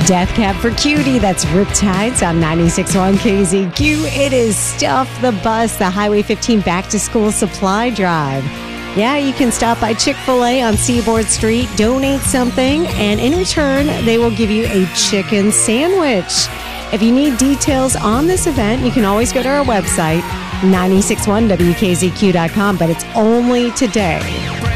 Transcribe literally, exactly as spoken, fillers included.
Death Cab for Cutie, that's Riptides on ninety-six point one K Z Q. It is Stuff the Bus, the Highway fifteen Back to School Supply Drive. Yeah, you can stop by Chick-fil-A on Seaboard Street, donate something, and in return, they will give you a chicken sandwich. If you need details on this event, you can always go to our website, nine six one W K Z Q dot com, but it's only today.